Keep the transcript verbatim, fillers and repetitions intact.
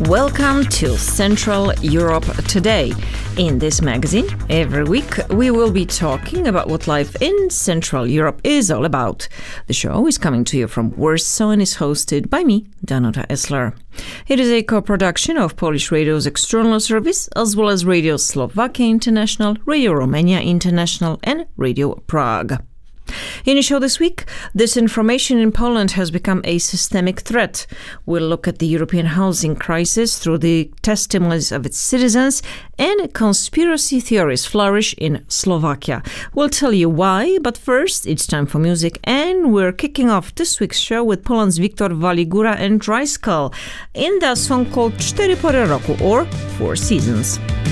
Welcome to Central Europe Today. In this magazine, every week we will be talking about what life in Central Europe is all about. The show is coming to you from Warsaw and is hosted by me, Danuta Esler. It is a co-production of Polish Radio's external service, as well as Radio Slovakia International, Radio Romania International, and Radio Prague. In the show this week, disinformation in Poland has become a systemic threat. We'll look at the European housing crisis through the testimonies of its citizens, and conspiracy theories flourish in Slovakia. We'll tell you why, but first it's time for music, and we're kicking off this week's show with Poland's Wiktor Waligura and Dry Skull in the song called Cztery Pory Roku, or Four Seasons.